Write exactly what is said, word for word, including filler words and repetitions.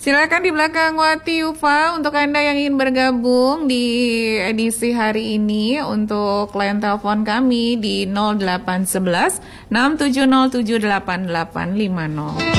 Silakan di belakang Wati Yufa untuk Anda yang ingin bergabung di edisi hari ini untuk line telepon kami di nol delapan satu satu enam tujuh nol tujuh delapan delapan lima nol.